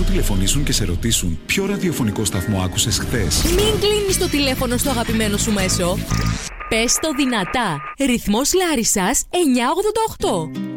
τηλεφωνήσουν και σε ρωτήσουν ποιο ραδιοφωνικό σταθμό άκουσες χθες? Μην κλείνεις το τηλέφωνο στο αγαπημένο σου μέσο. Πες το δυνατά. Ρυθμός Λάρισσας 988.